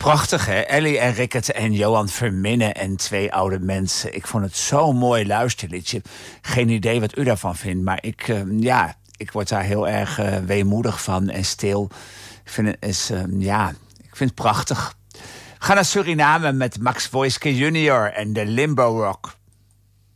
Prachtig, hè? Ellie en Rickert en Johan Verminnen en twee oude mensen. Ik vond het zo'n mooi luisterliedje. Geen idee wat u daarvan vindt, maar ik word daar heel erg weemoedig van en stil. Ik vind het prachtig. We gaan naar Suriname met Max Voiske Jr. en de Limbo Rock.